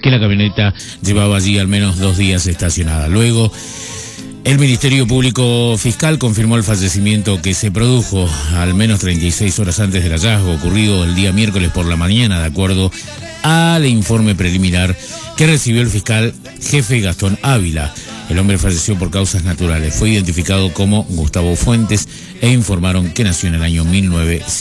que la camioneta llevaba allí al menos 2 días estacionada. Luego, el Ministerio Público Fiscal confirmó el fallecimiento que se produjo al menos 36 horas antes del hallazgo ocurrido el día miércoles por la mañana, de acuerdo al informe preliminar que recibió el fiscal jefe Gastón Ávila. El hombre falleció por causas naturales. Fue identificado como Gustavo Fuentes e informaron que nació en el año 1900.